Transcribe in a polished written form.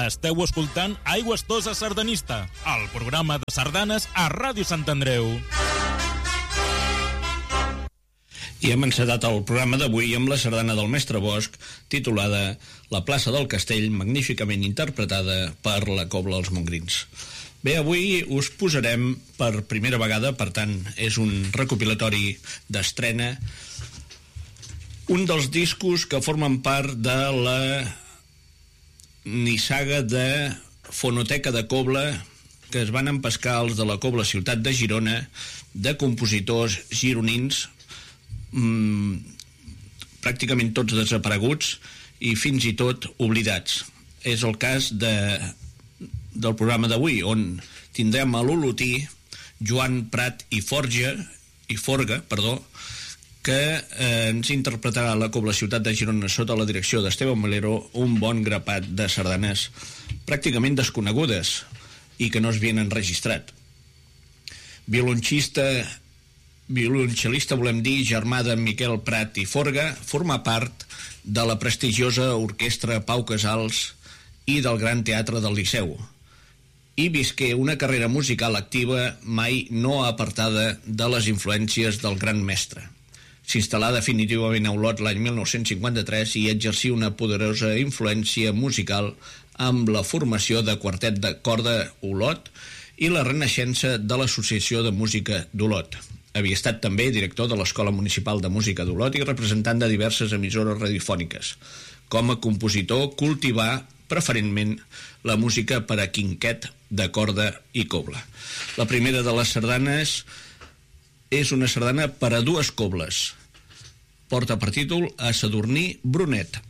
Esteu escoltant Aigües Tosa Sardanista, el programa de sardanes a Ràdio Sant Andreu. I hem encetat el programa d'avui amb la sardana del Mestre Bosch, titulada La plaça del Castell, magníficament interpretada per la Cobla Els Mongrins. Bé, avui us posarem per primera vegada, per tant, és un recopilatori d'estrena, un dels discos que formen part de la nissaga de Fonoteca de Cobla, que es van empescar els de la Cobla Ciutat de Girona, de compositors gironins, pràcticament tots desapareguts i fins i tot oblidats. És el cas del programa d'avui, on tindrem a l'olotí Joan Prat i Forga, que ens interpretarà la Cobla Ciutat de Girona sota la direcció d'Esteban Melero un bon grapat de sardanes pràcticament desconegudes i que no es havien enregistrat. Violoncel·lista, volem dir, germà de Miquel Prat i Forga, forma part de la prestigiosa orquestra Pau Casals i del Gran Teatre del Liceu, i visqué una carrera musical activa mai no apartada de les influències del gran mestre. S'instal·là definitivament a Olot l'any 1953 i exercí una poderosa influència musical amb la formació de quartet de corda Olot i la renaixença de l'Associació de Música d'Olot. Havia estat també director de l'Escola Municipal de Música d'Olot i representant de diverses emissores radiofòniques. Com a compositor cultivà preferentment la música per a quinquet de corda i cobla. La primera de les sardanes és una sardana per a dues cobles. Porta per títol A Sadurní Brunet.